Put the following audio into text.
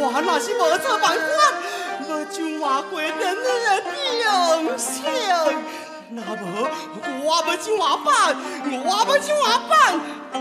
我若是无做办法，要将外国人的定性。那无，我要怎么办？我要怎么办？